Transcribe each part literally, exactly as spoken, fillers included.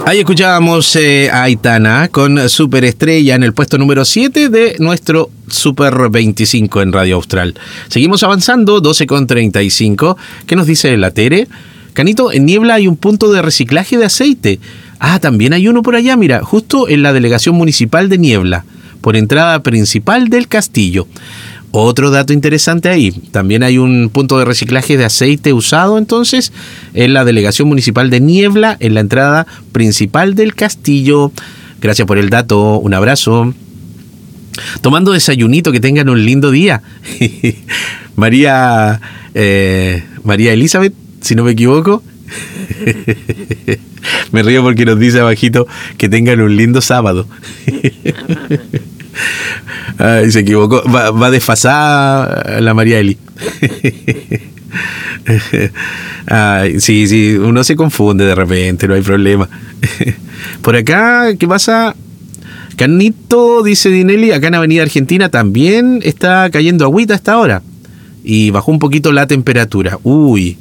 Ahí escuchábamos eh, a Aitana con Superestrella en el puesto número siete de nuestro Super veinticinco en Radio Austral. Seguimos avanzando, doce con treinta y cinco. ¿Qué nos dice la Tere? Canito, en Niebla hay un punto de reciclaje de aceite. Ah, también hay uno por allá, mira, justo en la delegación municipal de Niebla, por entrada principal del castillo. Otro dato interesante ahí, también hay un punto de reciclaje de aceite usado entonces en la delegación municipal de Niebla, en la entrada principal del castillo. Gracias por el dato, un abrazo. Tomando desayunito, que tengan un lindo día. María, eh, María Elizabeth, si no me equivoco. Me río porque nos dice abajito que tengan un lindo sábado. Ay, se equivocó, va, va desfasada la María Eli. Ay, sí, sí, uno se confunde de repente, no hay problema. Por acá, ¿qué pasa? Canito, dice Dinelli, acá en Avenida Argentina también está cayendo agüita a esta hora. Y bajó un poquito la temperatura. Uy.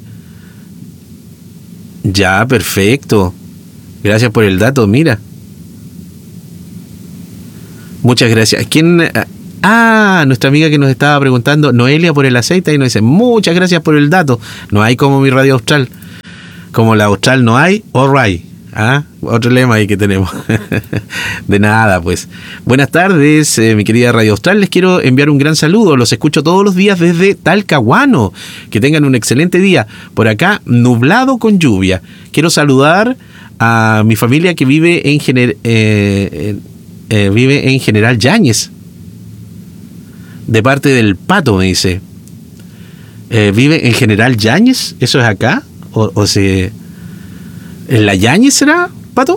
Ya, perfecto. Gracias por el dato, mira. Muchas gracias. ¿Quién? Ah, nuestra amiga que nos estaba preguntando, Noelia, por el aceite, y nos dice, muchas gracias por el dato. No hay como mi Radio Austral. Como la Austral no hay, all right. Ah, otro lema ahí que tenemos. De nada, pues. Buenas tardes, eh, mi querida Radio Austral. Les quiero enviar un gran saludo. Los escucho todos los días desde Talcahuano. Que tengan un excelente día. Por acá, nublado con lluvia. Quiero saludar a mi familia que vive en Gener- eh, eh, vive en General Yáñez. De parte del Pato, me dice. Eh, ¿Vive en General Yáñez? ¿Eso es acá? ¿O, o se... ¿En la Yáñez será, Pato?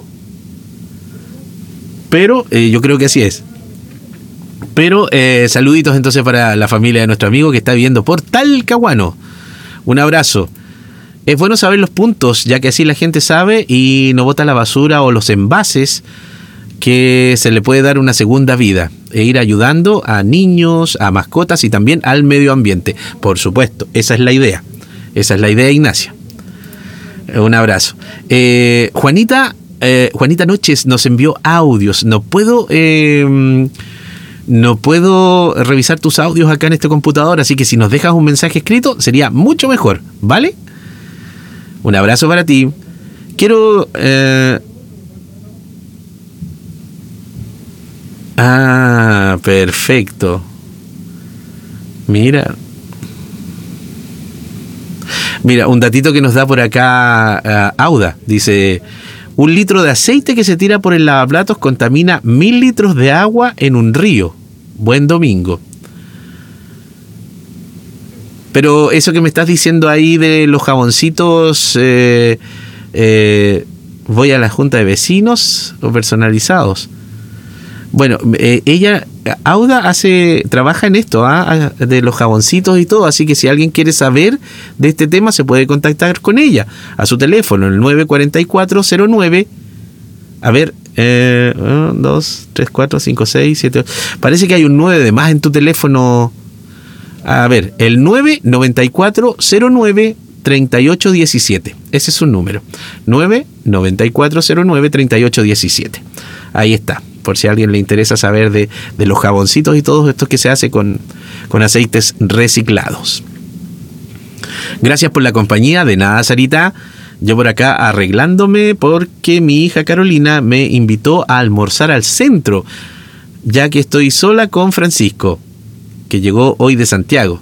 Pero eh, yo creo que así es. Pero eh, saluditos entonces para la familia de nuestro amigo que está viviendo por Talcahuano. Un abrazo. Es bueno saber los puntos, ya que así la gente sabe y no bota la basura o los envases, que se le puede dar una segunda vida e ir ayudando a niños, a mascotas y también al medio ambiente. Por supuesto, esa es la idea. Esa es la idea, Ignacia. Un abrazo. Eh, Juanita, eh, Juanita Noches nos envió audios. No puedo, eh, no puedo revisar tus audios acá en este computador, así que si nos dejas un mensaje escrito sería mucho mejor, ¿vale? Un abrazo para ti. Quiero... Eh, ah, perfecto. Mira... Mira, un datito que nos da por acá uh, Auda. Dice, un litro de aceite que se tira por el lavaplatos contamina mil litros de agua en un río. Buen domingo. Pero eso que me estás diciendo ahí de los jaboncitos, eh, eh, voy a la junta de vecinos o personalizados. Bueno, eh, ella, Auda, hace, trabaja en esto, ¿ah? De los jaboncitos y todo, así que si alguien quiere saber de este tema se puede contactar con ella a su teléfono, el nueve cuatro cuatro cero nueve, a ver, eh, uno, dos, tres, cuatro, cinco, seis, siete, ocho, parece que hay un nueve de más en tu teléfono, a ver, el nueve nueve cuatro cero nueve treinta y ocho diecisiete, ese es su número, nueve nueve cuatro cero nueve treinta y ocho diecisiete, ahí está. Por si a alguien le interesa saber de, de los jaboncitos y todo esto que se hace con, con aceites reciclados. Gracias por la compañía. De nada, Sarita. Yo por acá arreglándome porque mi hija Carolina me invitó a almorzar al centro, ya que estoy sola con Francisco, que llegó hoy de Santiago.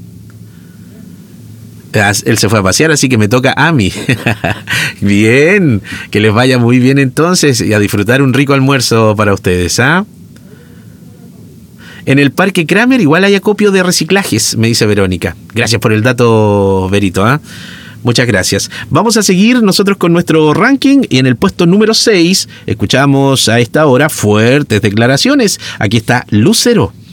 Él se fue a pasear, así que me toca a mí. Bien, que les vaya muy bien entonces y a disfrutar un rico almuerzo para ustedes, ¿ah? En el Parque Kramer igual hay acopio de reciclajes, me dice Verónica. Gracias por el dato, Verito, ¿ah? Muchas gracias. Vamos a seguir nosotros con nuestro ranking y en el puesto número seis escuchamos a esta hora fuertes declaraciones. Aquí está Lucero.